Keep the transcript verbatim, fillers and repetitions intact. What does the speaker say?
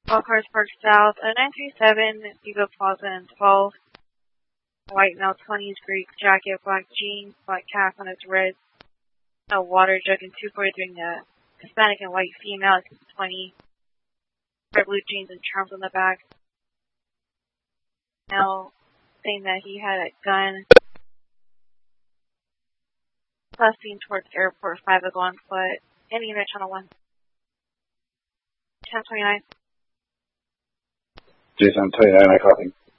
All cars parked south. A nine three seven, Vigo Plaza and twelve. White male, twenties, Greek jacket, black jeans, black cap on his wrist. A water jug and two forty-three, a Hispanic and white female, twenty. Red blue jeans and charms on the back. Now, saying that he had a gun. Busting towards airport, five to go on foot. Any unit, channel one. ten twenty-nine. Jason twenty-nine, I copy.